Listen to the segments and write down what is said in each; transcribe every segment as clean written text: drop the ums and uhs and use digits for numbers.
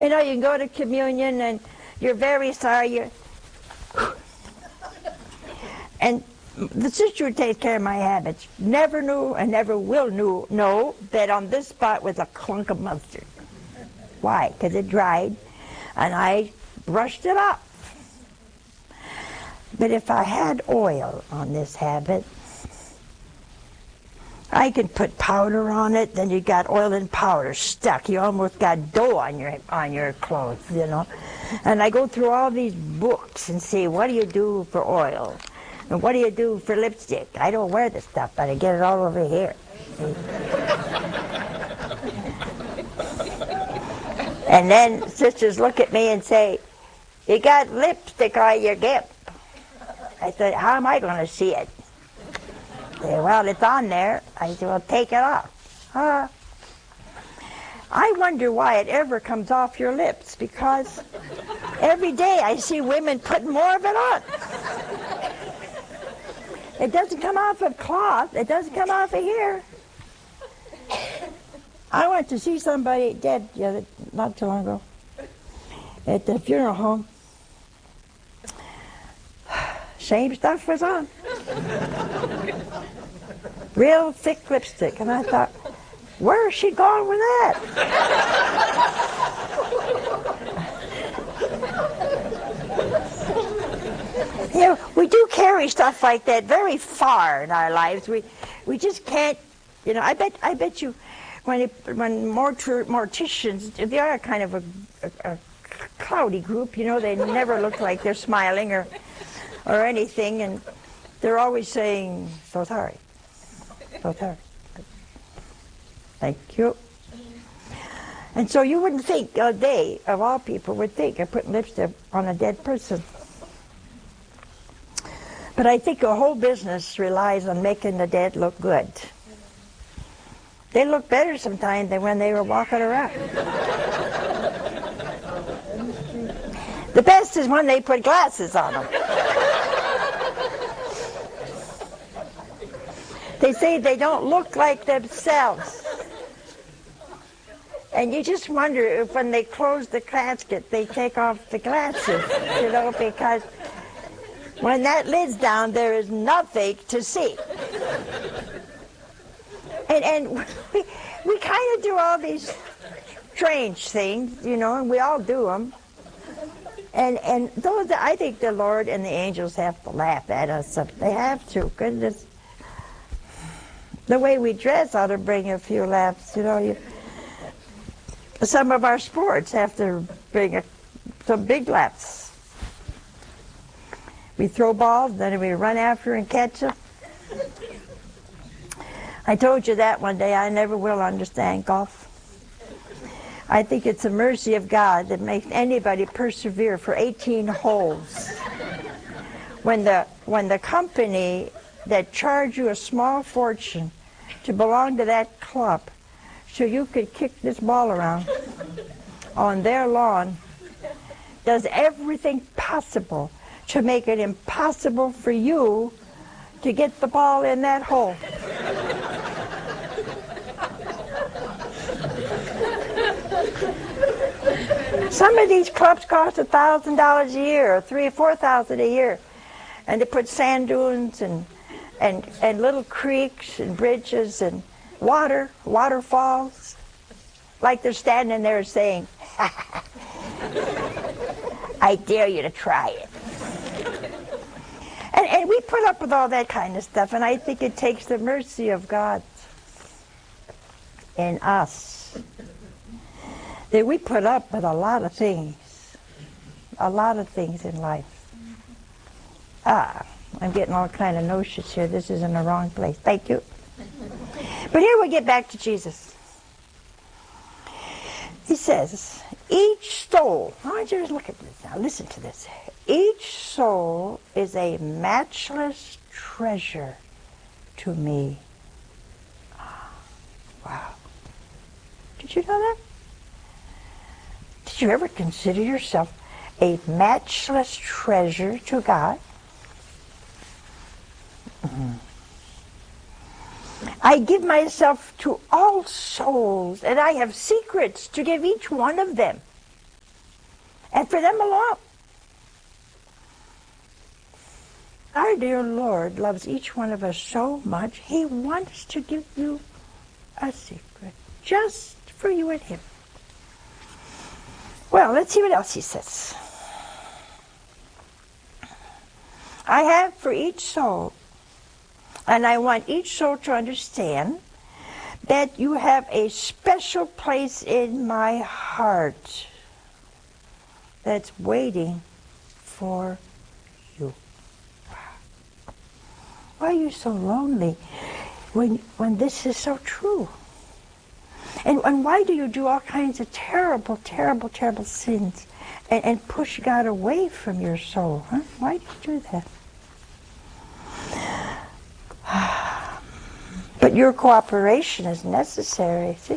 You know, you can go to communion and you're very sorry. And the sister who takes care of my habits never knew and never will know that on this spot was a clunk of mustard. Why? Because it dried and I brushed it up. But if I had oil on this habit, I could put powder on it, then you got oil and powder stuck. You almost got dough on your clothes, you know. And I go through all these books and see, what do you do for oil? And what do you do for lipstick? I don't wear this stuff, but I get it all over here. And then sisters look at me and say, you got lipstick on your gimp. I said, how am I going to see it? They say, well, it's on there. I said, well, take it off. I wonder why it ever comes off your lips, because every day I see women putting more of it on. It doesn't come off of cloth. It doesn't come off of here. I went to see somebody dead not too long ago at the funeral home. Same stuff was on. Real thick lipstick. And I thought, where is she going with that? You know, we do carry stuff like that very far in our lives. We just can't, you know, I bet you when morticians, they are kind of a cloudy group, you know, they never look like they're smiling or anything, and they're always saying, so sorry. So sorry. Thank you. And so you wouldn't think, they, of all people, would think of putting lipstick on a dead person. But I think the whole business relies on making the dead look good. They look better sometimes than when they were walking around. The best is when they put glasses on them. They say they don't look like themselves. And you just wonder if when they close the casket, they take off the glasses, you know, because when that lid's down, there is nothing to see. And we kind of do all these strange things, you know, and we all do them. And those, I think the Lord and the angels have to laugh at us. They have to. Goodness. The way we dress ought to bring a few laughs, you know. Some of our sports have to bring some big laughs. We throw balls, then we run after and catch them. I told you that one day. I never will understand golf. I think it's a mercy of God that makes anybody persevere for 18 holes. When the company that charged you a small fortune to belong to that club so you could kick this ball around on their lawn does everything possible to make it impossible for you to get the ball in that hole. Some of these clubs cost $1,000 a year, or $3,000 or $4,000 a year, and they put sand dunes and little creeks and bridges and waterfalls, like they're standing there saying, I dare you to try it. And we put up with all that kind of stuff, and I think it takes the mercy of God in us that we put up with a lot of things in life. I'm getting all kind of notions here. This is in the wrong place. Thank you. But here we get back to Jesus. He says, each soul, I want you to look at this now, listen to this. Each soul is a matchless treasure to me. Wow. Did you know that? Did you ever consider yourself a matchless treasure to God? Mm-hmm. I give myself to all souls, and I have secrets to give each one of them. and for them alone. Our dear Lord loves each one of us so much, He wants to give you a secret, just for you and Him. Well, let's see what else He says. I have for each soul, and I want each soul to understand that you have a special place in my heart that's waiting for you. Why are you so lonely when this is so true? And why do you do all kinds of terrible, terrible, terrible sins and push God away from your soul? Huh? Why do you do that? But your cooperation is necessary, see?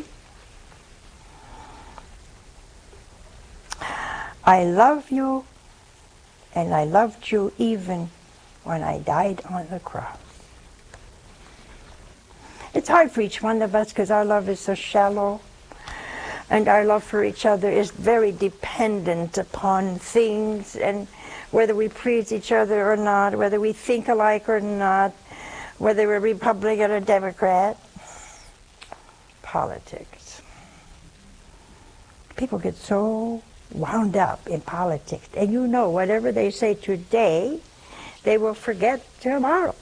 I love you, and I loved you even when I died on the cross. It's hard for each one of us because our love is so shallow, and our love for each other is very dependent upon things, and whether we please each other or not, whether we think alike or not, whether we're Republican or Democrat. Politics. People get so wound up in politics, and you know, whatever they say today, they will forget tomorrow.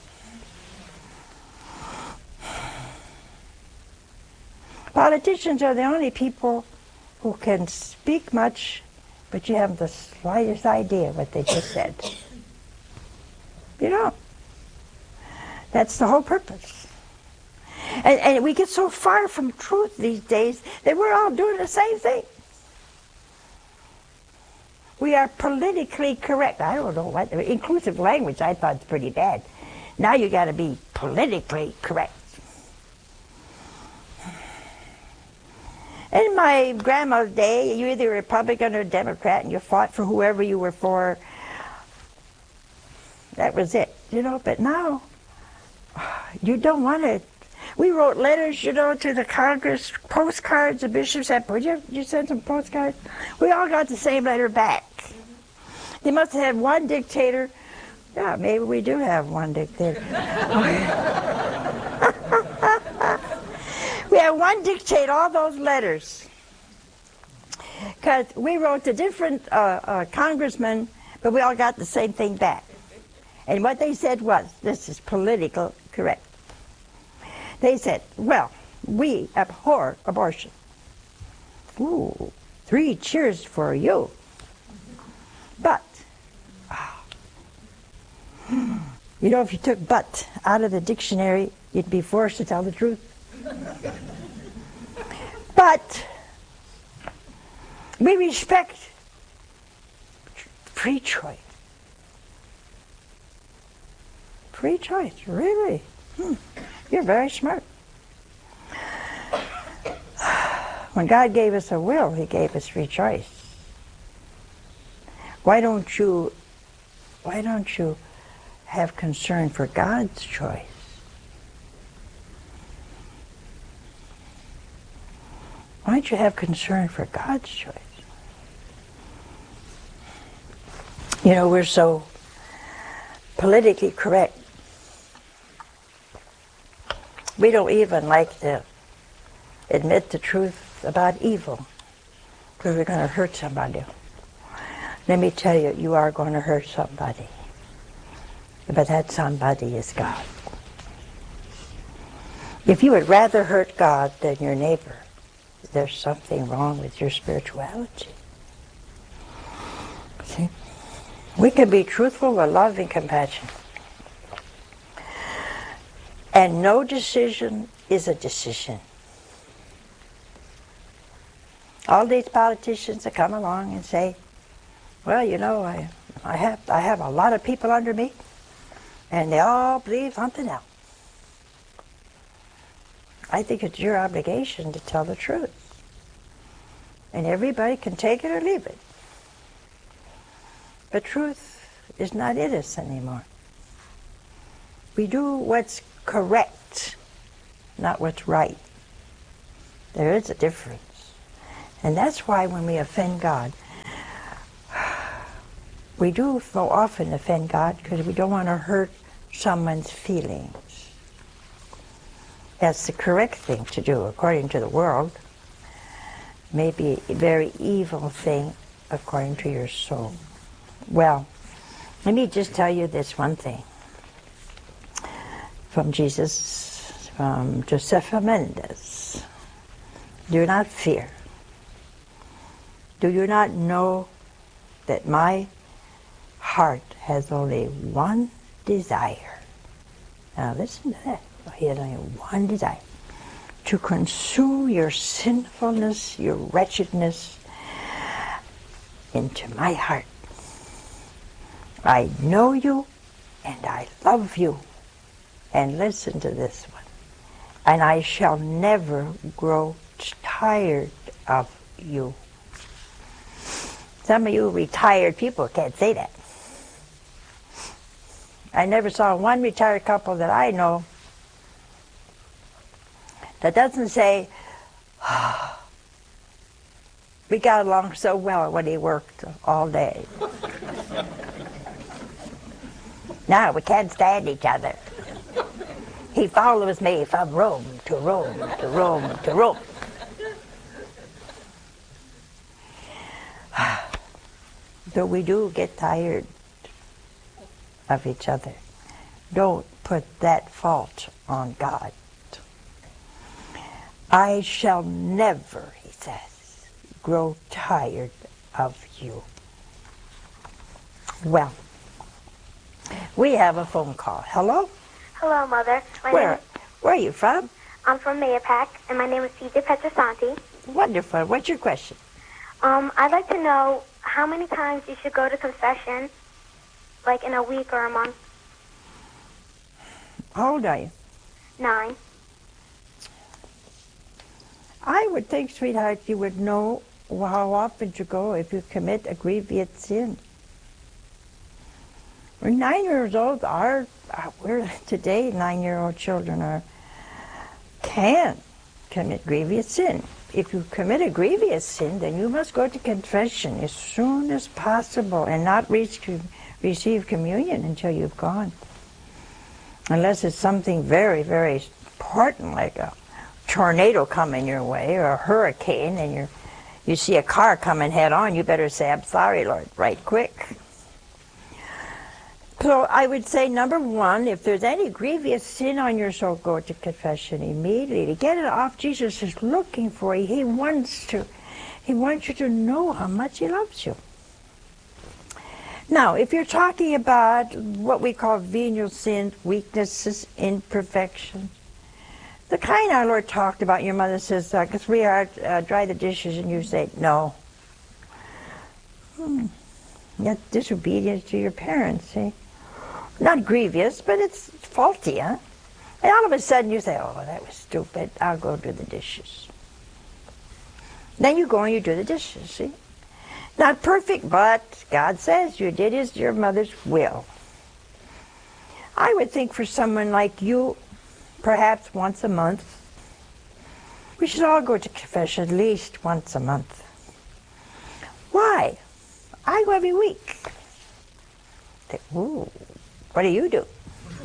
Politicians are the only people who can speak much, but you haven't the slightest idea what they just said. You know, that's the whole purpose. And we get so far from truth these days that we're all doing the same thing. We are politically correct. I don't know what, inclusive language I thought is pretty bad. Now you got to be politically correct. In my grandma's day, you either Republican or Democrat, and you fought for whoever you were for. That was it, you know. But now, you don't want to. We wrote letters, you know, to the Congress, postcards. The bishop said, "Would you send some postcards?" We all got the same letter back. They must have had one dictator. Yeah, maybe we do have one dictator. We had one dictate all those letters. Because we wrote to different congressmen, but we all got the same thing back. And what they said was, this is political correct. They said, well, we abhor abortion. Ooh, 3 cheers for you. But, you know, if you took but out of the dictionary, you'd be forced to tell the truth. But we respect free choice. Free choice, really? You're very smart. When God gave us a will, He gave us free choice. Why don't you have concern for God's choice? Why don't you have concern for God's choice? You know, we're so politically correct. We don't even like to admit the truth about evil because we're going to hurt somebody. Let me tell you, you are going to hurt somebody. But that somebody is God. If you would rather hurt God than your neighbor, there's something wrong with your spirituality. See? We can be truthful with love and compassion. And no decision is a decision. All these politicians that come along and say, well, you know, I have a lot of people under me, and they all believe something else. I think it's your obligation to tell the truth. And everybody can take it or leave it. But truth is not in us anymore. We do what's correct, not what's right. There is a difference. And that's why when we offend God, We do so often offend God because we don't want to hurt someone's feelings. That's the correct thing to do according to the world. Maybe a very evil thing according to your soul. Well, let me just tell you this one thing from Jesus, from Josefa Mendez. Do not fear. Do you not know that my heart has only one desire? Now listen to that. He has only one desire. To consume your sinfulness, your wretchedness into my heart. I know you and I love you. And listen to this one. And I shall never grow tired of you. Some of you retired people can't say that. I never saw one retired couple that I know that doesn't say, oh, we got along so well when he worked all day. Now we can't stand each other. He follows me from room to room to room to room. Though we do get tired of each other, don't put that fault on God. I shall never, he says, grow tired of you. Well, we have a phone call. Hello? Hello, Mother. Where are you from? I'm from Mayapack, and my name is CJ Petrosanti. Wonderful. What's your question? I'd like to know how many times you should go to confession, like in a week or a month. How old are you? 9. I would think, sweetheart, you would know how often to go if you commit a grievous sin. We're 9 years old. We're today 9-year-old children can commit grievous sin. If you commit a grievous sin, then you must go to confession as soon as possible and not receive communion until you've gone. Unless it's something very, very important, like a tornado coming your way or a hurricane, and you see a car coming head on, you better say, I'm sorry, Lord, right quick. So I would say, number one, if there's any grievous sin on your soul, go to confession immediately. To get it off, Jesus is looking for you. He wants you to know how much he loves you. Now, if you're talking about what we call venial sins, weaknesses, imperfections, the kind our Lord talked about, your mother says, sweetheart, dry the dishes, and you say, no. That's disobedience to your parents, see? Not grievous, but it's faulty, huh? And all of a sudden you say, oh, that was stupid, I'll go do the dishes. Then you go and you do the dishes, see? Not perfect, but God says you did your mother's will. I would think for someone like you, perhaps once a month. We should all go to confession at least once a month. Why? I go every week. Ooh, what do you do?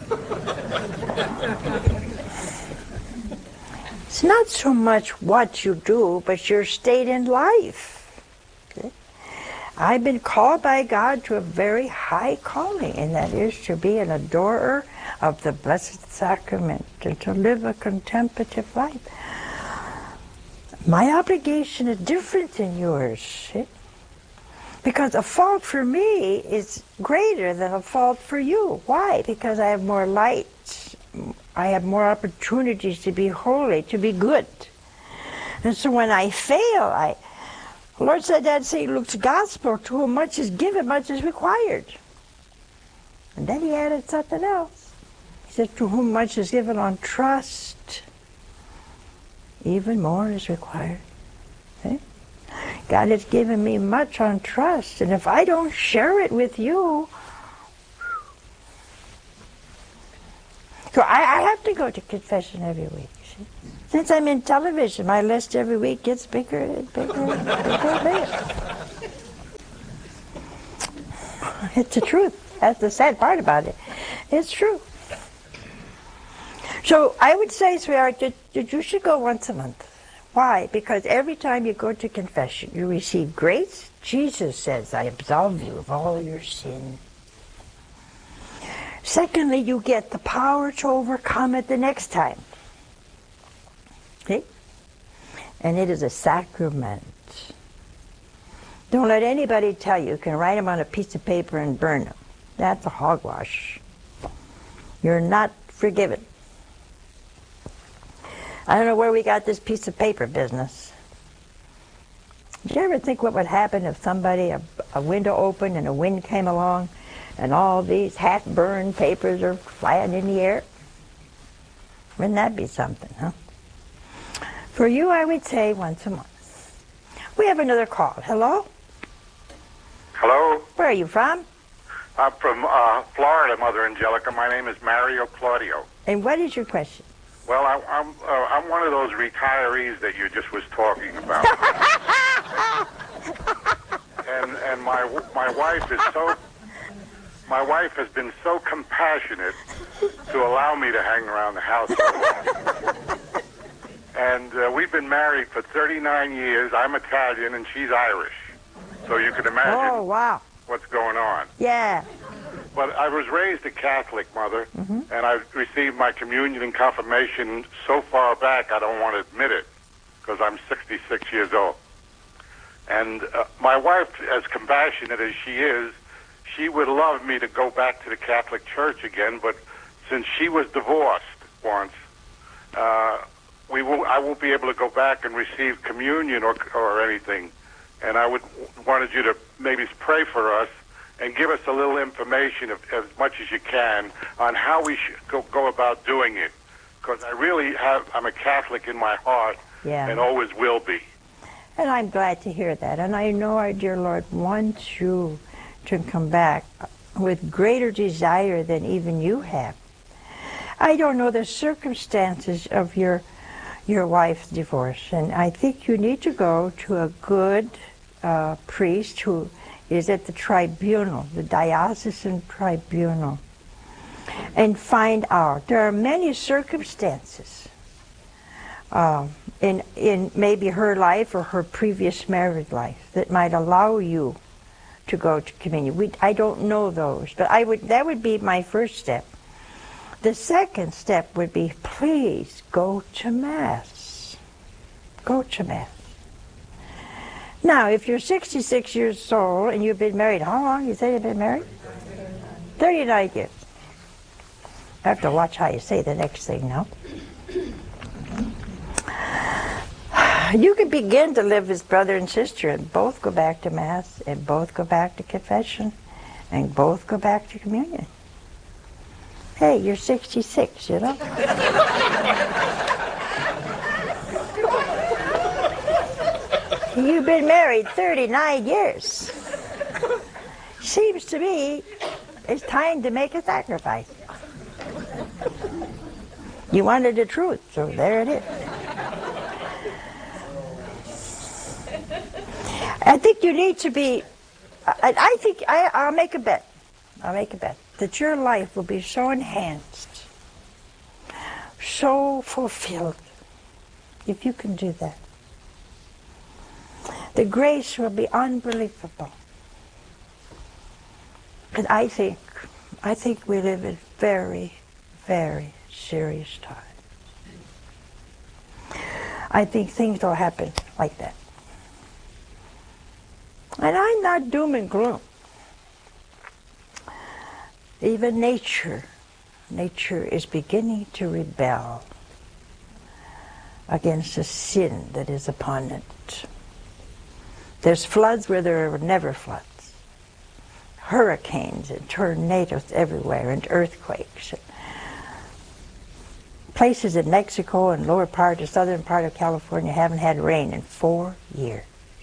It's not so much what you do, but your state in life. Okay? I've been called by God to a very high calling, and that is to be an adorer of the Blessed Sacrament and to live a contemplative life. My obligation is different than yours, see? Because a fault for me is greater than a fault for you. Why? Because I have more light. I have more opportunities to be holy, to be good. And so when I fail, the Lord said that in St. Luke's Gospel, to whom much is given, much is required. And then he added something else. He said, to whom much is given on trust, even more is required. Okay? God has given me much on trust, and if I don't share it with you, so I have to go to confession every week. See? Since I'm in television, my list every week gets bigger and bigger and bigger and bigger. It's the truth. That's the sad part about it. It's true. So I would say, sweetheart, that you should go once a month. Why? Because every time you go to confession, you receive grace. Jesus says, I absolve you of all your sin. Secondly, you get the power to overcome it the next time. See? And it is a sacrament. Don't let anybody tell you can write them on a piece of paper and burn them. That's a hogwash. You're not forgiven. I don't know where we got this piece of paper business. Did you ever think what would happen if somebody, a window opened and a wind came along and all these half-burned papers are flying in the air? Wouldn't that be something, huh? For you, I would say once a month. We have another call. Hello? Hello? Where are you from? I'm from Florida, Mother Angelica. My name is Mario Claudio. And what is your question? Well, I'm one of those retirees that you just was talking about. and my wife has been so compassionate to allow me to hang around the house so long. And we've been married for 39 years. I'm Italian and she's Irish. So you can imagine what's going on. Yeah. But I was raised a Catholic, Mother, and I've received my communion and confirmation so far back I don't want to admit it because I'm 66 years old. And my wife, as compassionate as she is, she would love me to go back to the Catholic Church again, but since she was divorced once, I won't be able to go back and receive communion or anything. And I wanted you to maybe pray for us and give us a little information, as much as you can, on how we should go about doing it. Because I'm a Catholic in my heart, and always will be. And I'm glad to hear that. And I know our dear Lord wants you to come back with greater desire than even you have. I don't know the circumstances of your wife's divorce, and I think you need to go to a good priest who is at the tribunal, the diocesan tribunal, and find out. There are many circumstances in maybe her life or her previous married life that might allow you to go to communion. I don't know those, but that would be my first step. The second step would be, please go to Mass. Go to Mass. Now, if you're 66 years old and you've been married, how long you say you've been married? 39 years. I have to watch how you say the next thing now. You can begin to live as brother and sister and both go back to Mass and both go back to confession and both go back to communion. Hey, you're 66, you know? You've been married 39 years. Seems to me it's time to make a sacrifice. You wanted the truth, so there it is. I think you need to be, I'll make a bet. I'll make a bet that your life will be so enhanced, so fulfilled, if you can do that. The grace will be unbelievable. Because I think we live in very, very serious times. I think things will happen like that. And I'm not doom and gloom. Even nature is beginning to rebel against the sin that is upon it. There's floods where there were never floods. Hurricanes and tornadoes everywhere and earthquakes. Places in Mexico and lower part, the southern part of California haven't had rain in 4 years.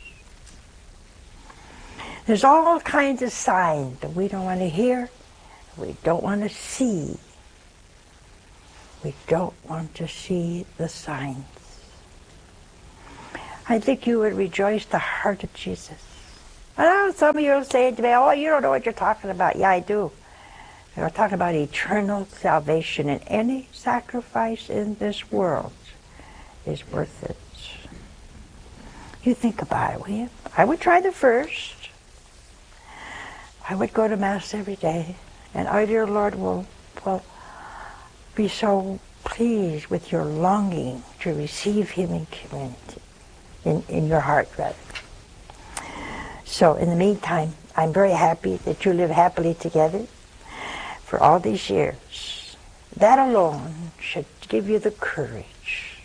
There's all kinds of signs that we don't want to hear, we don't want to see. We don't want to see the signs. I think you would rejoice the heart of Jesus I know some of you will say to me, oh, you don't know what you're talking about. Yeah, I do. We're talking about eternal salvation, and any sacrifice in this world is worth it. You think about it, will you? I would try the first. I would go to Mass every day, and our dear Lord will be so pleased with your longing to receive Him in community, in your heart, rather. So, in the meantime, I'm very happy that you live happily together for all these years. That alone should give you the courage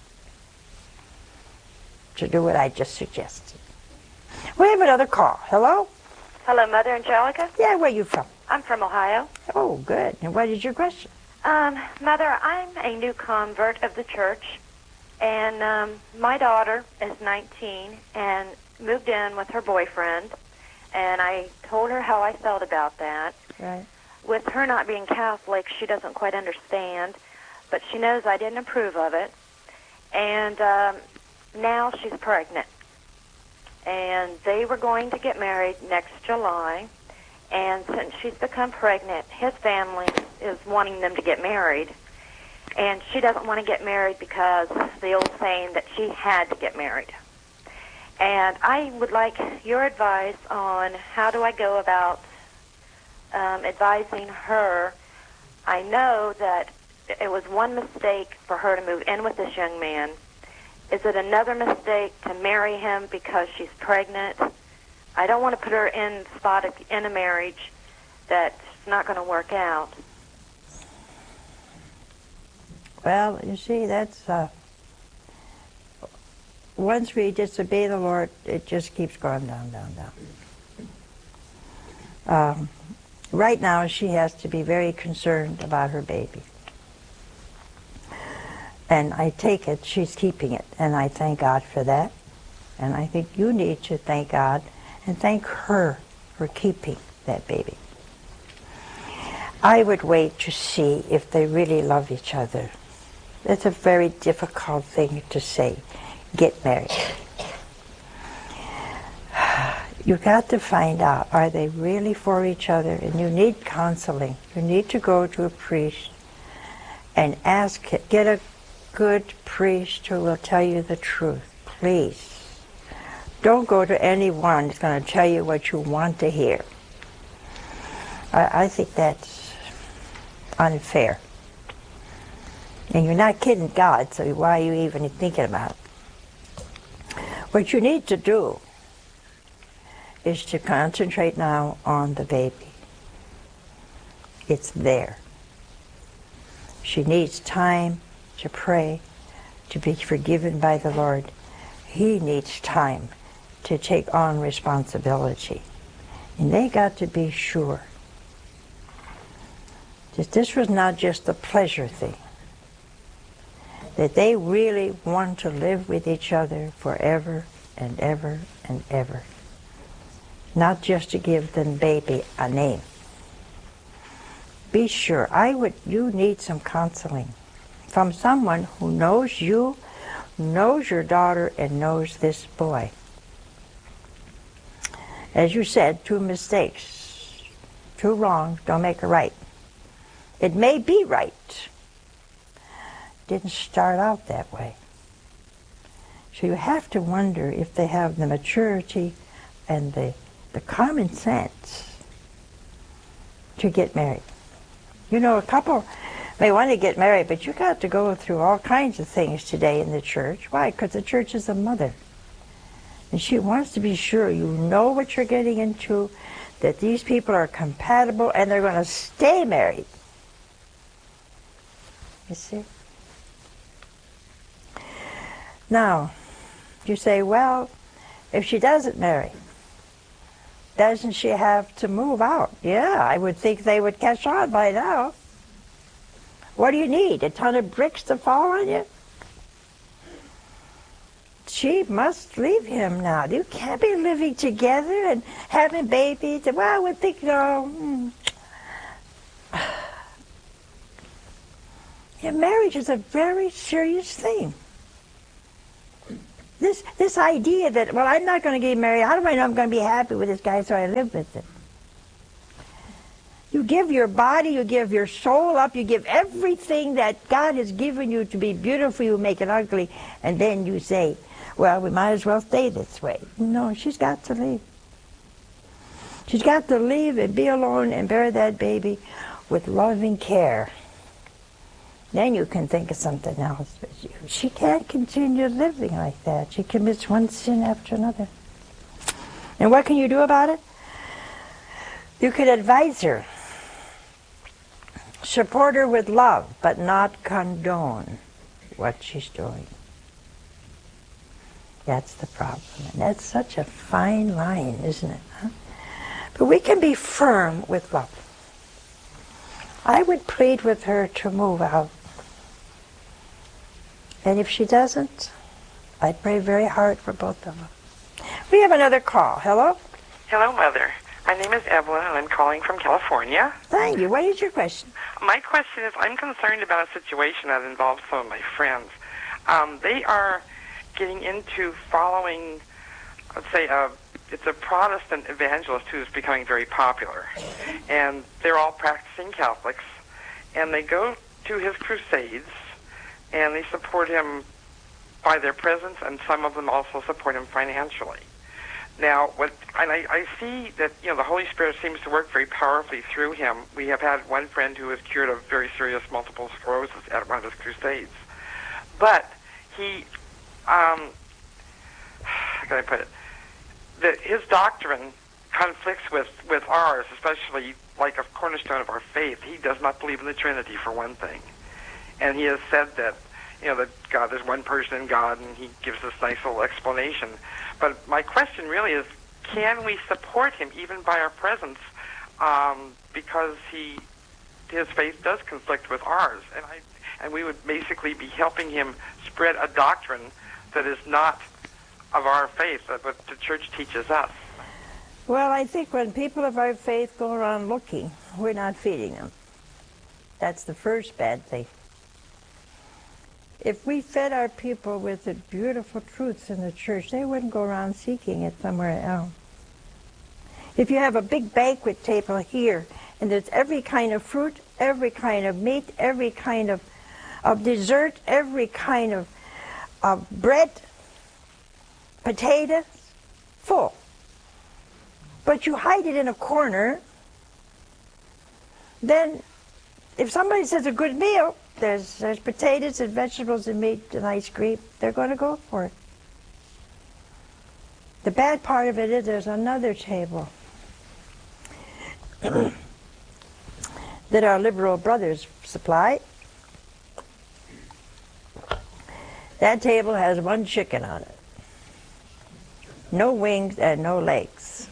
to do what I just suggested. We have another call. Hello? Hello, Mother Angelica. Yeah, where are you from? I'm from Ohio. Oh, good. And what is your question? Mother, I'm a new convert of the church, and my daughter is 19 and moved in with her boyfriend, and I told her how I felt about that. Right. With her not being Catholic, she doesn't quite understand, but she knows I didn't approve of it, and now she's pregnant. And they were going to get married next July, and since she's become pregnant, his family is wanting them to get married. And she doesn't want to get married because the old saying that she had to get married. And I would like your advice on how do I go about advising her. I know that it was one mistake for her to move in with this young man. Is it another mistake to marry him because she's pregnant? I don't want to put her in the spot in a marriage that's not going to work out. Well, you see, that's once we disobey the Lord, it just keeps going down, down, down. Right now, she has to be very concerned about her baby. And I take it she's keeping it, and I thank God for that. And I think you need to thank God and thank her for keeping that baby. I would wait to see if they really love each other. It's a very difficult thing to say, get married. You got to find out, are they really for each other? And you need counseling. You need to go to a priest and ask, get a good priest who will tell you the truth, please. Don't go to anyone who's going to tell you what you want to hear. I think that's unfair. And you're not kidding God, so why are you even thinking about it? What you need to do is to concentrate now on the baby. It's there. She needs time to pray, to be forgiven by the Lord. He needs time to take on responsibility. And they got to be sure that this was not just a pleasure thing, that they really want to live with each other forever and ever and ever. Not just to give the baby a name. Be sure. You need some counseling from someone who knows you, knows your daughter, and knows this boy. As you said, 2 mistakes. 2 wrongs don't make a right. It may be right. Didn't start out that way. So you have to wonder if they have the maturity and the common sense to get married. You know, a couple may want to get married, but you got to go through all kinds of things today in the church. Why? Because the church is a mother. And she wants to be sure you know what you're getting into, that these people are compatible and they're going to stay married. You see? Now, you say, well, if she doesn't marry, doesn't she have to move out? Yeah, I would think they would catch on by now. What do you need? A ton of bricks to fall on you? She must leave him now. You can't be living together and having babies. Well, I would think, no. Yeah, marriage is a very serious thing. this idea that, well, I'm not going to get married. How do I know I'm going to be happy with this guy, so I live with him? You give your body, you give your soul up, you give everything that God has given you to be beautiful, you make it ugly, and then you say, well, we might as well stay this way. No, she's got to leave. She's got to leave and be alone and bear that baby with loving care. Then you can think of something else. But she can't continue living like that. She commits one sin after another. And what can you do about it? You could advise her. Support her with love, but not condone what she's doing. That's the problem. And that's such a fine line, isn't it? Huh? But we can be firm with love. I would plead with her to move out. And if she doesn't, I'd pray very hard for both of them. We have another call. Hello? Hello, Mother. My name is Evelyn, and I'm calling from California. Thank you. What is your question? My question is, I'm concerned about a situation that involves some of my friends. They are getting into following, let's say, it's a Protestant evangelist who's becoming very popular. And they're all practicing Catholics. And they go to his crusades, and they support him by their presence, and some of them also support him financially. Now, I see that, the Holy Spirit seems to work very powerfully through him. We have had one friend who was cured of very serious multiple sclerosis at one of his crusades. But he, how can I put it? His doctrine conflicts with ours, especially like a cornerstone of our faith. He does not believe in the Trinity, for one thing. And he has said that, that God, there's one person in God, and he gives this nice little explanation. But my question really is, can we support him even by our presence, because his faith does conflict with ours, and we would basically be helping him spread a doctrine that is not of our faith, that what the church teaches us. Well, I think when people of our faith go around looking, we're not feeding them. That's the first bad thing. If we fed our people with the beautiful truths in the church, they wouldn't go around seeking it somewhere else. If you have a big banquet table here, and there's every kind of fruit, every kind of meat, every kind of dessert, every kind of bread, potatoes, full. But you hide it in a corner, then if somebody says a good meal, there's potatoes and vegetables and meat and ice cream, they're going to go for it. The bad part of it is there's another table that our liberal brothers supply. That table has one chicken on it. No wings and no legs.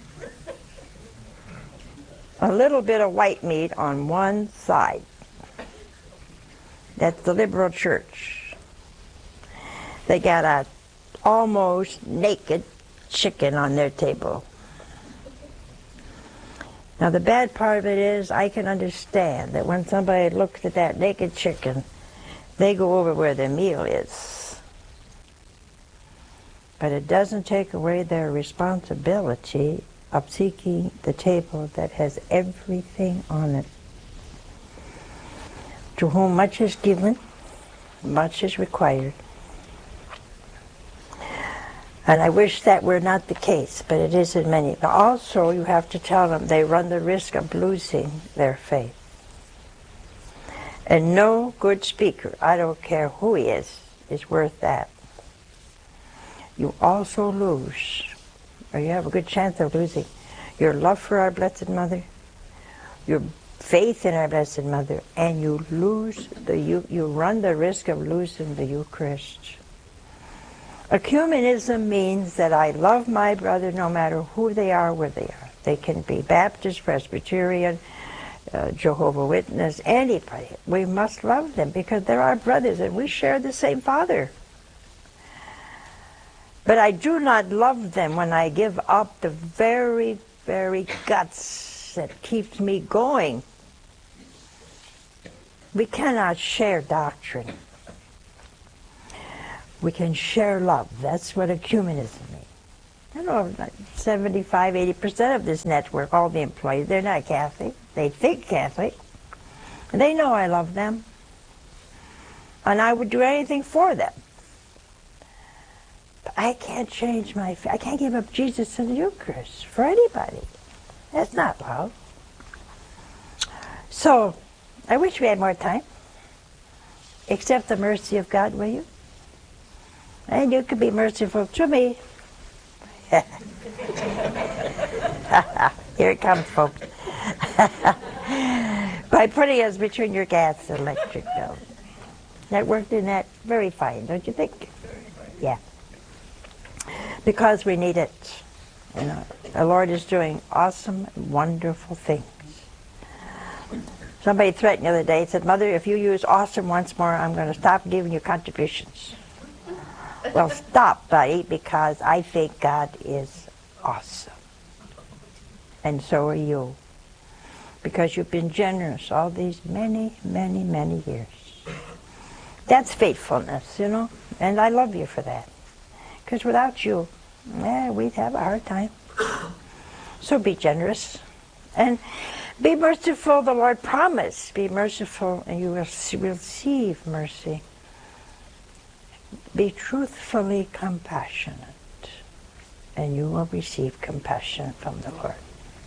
A little bit of white meat on one side. That's the liberal church. They got a almost naked chicken on their table. Now the bad part of it is I can understand that when somebody looks at that naked chicken, they go over where their meal is. But it doesn't take away their responsibility of seeking the table that has everything on it. To whom much is given, much is required. And I wish that were not the case, but it is in many. But also, you have to tell them they run the risk of losing their faith. And no good speaker, I don't care who he is worth that. You also lose, or you have a good chance of losing, your love for our Blessed Mother, your faith in our Blessed Mother, and you lose you run the risk of losing the Eucharist. Ecumenism means that I love my brother no matter who they are, where they are. They can be Baptist, Presbyterian, Jehovah's Witness, anybody. We must love them because they're our brothers and we share the same Father. But I do not love them when I give up the very, very guts that keeps me going. We cannot share doctrine. We can share love. That's what ecumenism means. I know like 75, 80% of this network, all the employees, they're not Catholic. They think Catholic. And they know I love them. And I would do anything for them. But I can't change I can't give up Jesus in the Eucharist for anybody. That's not love. So, I wish we had more time. Accept the mercy of God, will you? And you could be merciful to me. Here it comes, folks. By putting us between your gas and electric bill. That worked in that very fine, don't you think? Yeah. Because we need it. You know, the Lord is doing awesome, wonderful things. Somebody threatened the other day, said, Mother, if you use awesome once more, I'm going to stop giving you contributions. Well, stop, buddy, because I think God is awesome. And so are you. Because you've been generous all these many, many, many years. That's faithfulness, you know, and I love you for that. Because without you, we'd have a hard time. So be generous. And be merciful, the Lord promised. Be merciful and you will receive mercy. Be truthfully compassionate and you will receive compassion from the Lord.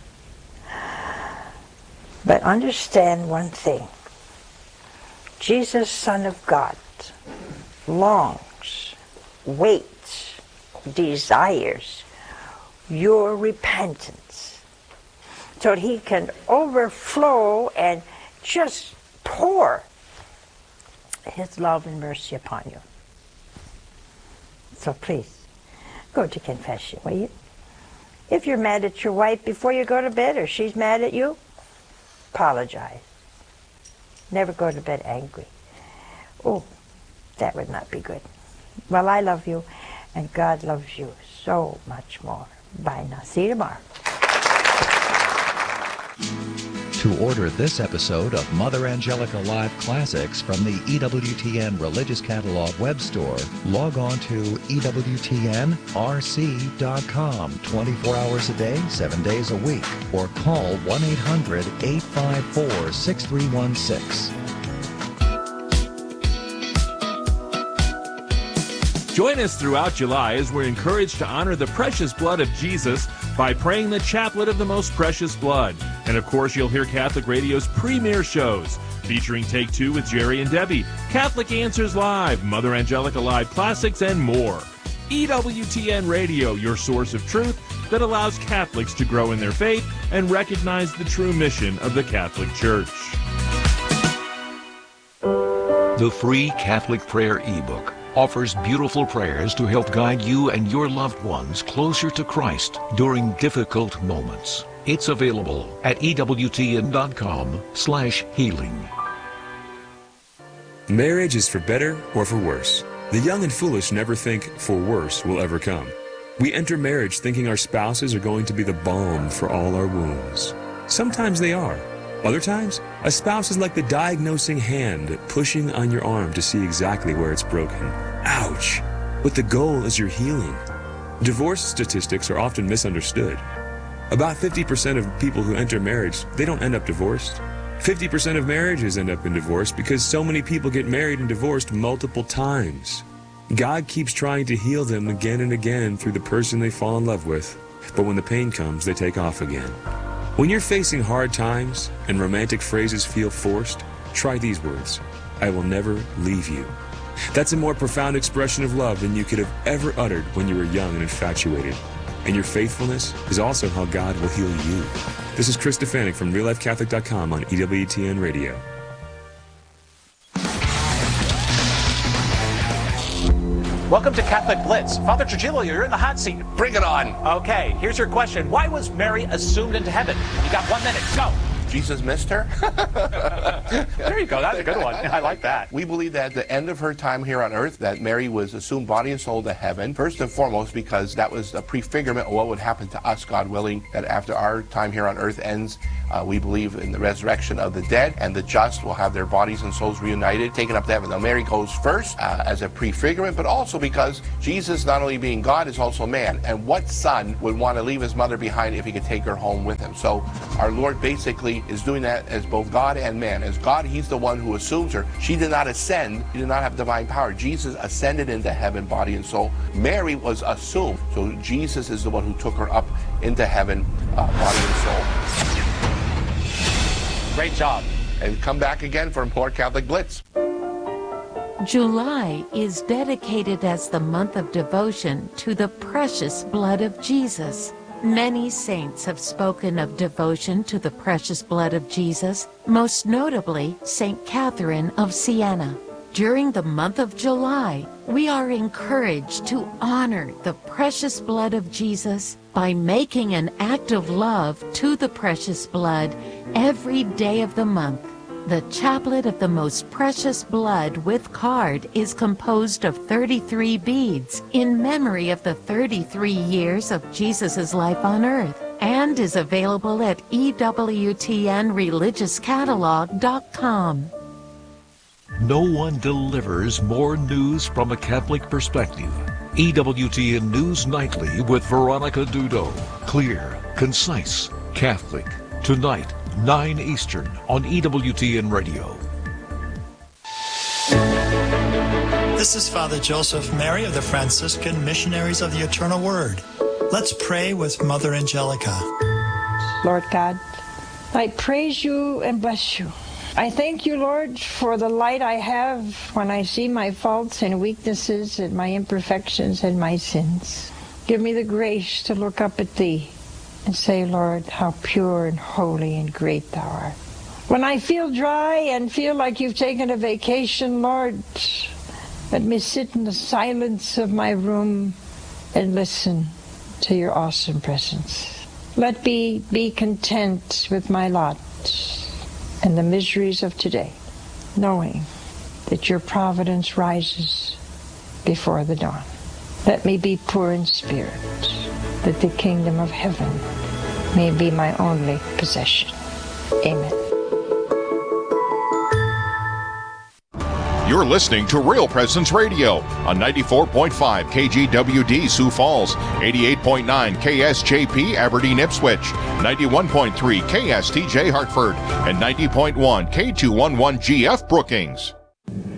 But understand one thing. Jesus, Son of God, longs, waits, desires your repentance so that he can overflow and just pour his love and mercy upon you. So please, go to confession, will you? If you're mad at your wife before you go to bed or she's mad at you, apologize. Never go to bed angry. Oh, that would not be good. Well, I love you, and God loves you so much more. Bye now. See you tomorrow. To order this episode of Mother Angelica Live Classics from the EWTN Religious Catalog web store, log on to EWTNRC.com 24 hours a day, 7 days a week, or call 1-800-854-6316. Join us throughout July as we're encouraged to honor the precious blood of Jesus by praying the Chaplet of the Most Precious Blood. And of course, you'll hear Catholic Radio's premier shows featuring Take Two with Jerry and Debbie, Catholic Answers Live, Mother Angelica Live Classics, and more. EWTN Radio, your source of truth that allows Catholics to grow in their faith and recognize the true mission of the Catholic Church. The free Catholic Prayer ebook offers beautiful prayers to help guide you and your loved ones closer to Christ during difficult moments. It's available at EWTN.com/healing. Marriage is for better or for worse. The young and foolish never think for worse will ever come. We enter marriage thinking our spouses are going to be the balm for all our wounds. Sometimes they are. Other times, a spouse is like the diagnosing hand pushing on your arm to see exactly where it's broken. Ouch! But the goal is your healing. Divorce statistics are often misunderstood. About 50% of people who enter marriage, they don't end up divorced. 50% of marriages end up in divorce because so many people get married and divorced multiple times. God keeps trying to heal them again and again through the person they fall in love with, but when the pain comes, they take off again. When you're facing hard times and romantic phrases feel forced, try these words: I will never leave you. That's a more profound expression of love than you could have ever uttered when you were young and infatuated. And your faithfulness is also how God will heal you. This is Chris Stefanik from RealLifeCatholic.com on EWTN Radio. Welcome to Catholic Blitz. Father Trujillo, you're in the hot seat. Bring it on. Okay, here's your question. Why was Mary assumed into heaven? You got 1 minute. Go. Jesus missed her? There you go. That's a good one. I like that. We believe that at the end of her time here on earth, that Mary was assumed body and soul to heaven, first and foremost because that was a prefigurement of what would happen to us, God willing, that after our time here on earth ends, we believe in the resurrection of the dead, and the just will have their bodies and souls reunited, taken up to heaven. Now, Mary goes first as a prefigurement, but also because Jesus, not only being God, is also man. And what son would want to leave his mother behind if he could take her home with him? So our Lord basically is doing that as both God and man. As God, he's the one who assumes her. She did not ascend. He did not have divine power. Jesus ascended into heaven, body and soul. Mary was assumed. So Jesus is the one who took her up into heaven, body and soul. Great job. And come back again for more Catholic Blitz. July is dedicated as the month of devotion to the precious blood of Jesus. Many saints have spoken of devotion to the precious blood of Jesus, most notably St. Catherine of Siena. During the month of July, we are encouraged to honor the precious blood of Jesus by making an act of love to the precious blood every day of the month. The Chaplet of the Most Precious Blood with card is composed of 33 beads in memory of the 33 years of Jesus' life on earth, and is available at EWTNReligiousCatalog.com. No one delivers more news from a Catholic perspective. EWTN News Nightly with Veronica Dudo. Clear, concise, Catholic. Tonight, 9 Eastern on EWTN Radio. This is Father Joseph Mary of the Franciscan Missionaries of the Eternal Word. Let's pray with Mother Angelica. Lord God, I praise you and bless you. I thank you, Lord, for the light I have when I see my faults and weaknesses and my imperfections and my sins. Give me the grace to look up at thee and say, Lord, how pure and holy and great thou art. When I feel dry and feel like you've taken a vacation, Lord, let me sit in the silence of my room and listen to your awesome presence. Let me be content with my lot and the miseries of today, knowing that your providence rises before the dawn. Let me be poor in spirit, that the kingdom of heaven may be my only possession. Amen. You're listening to Real Presence Radio on 94.5 KGWD Sioux Falls, 88.9 KSJP Aberdeen Ipswich, 91.3 KSTJ Hartford, and 90.1 K211GF Brookings.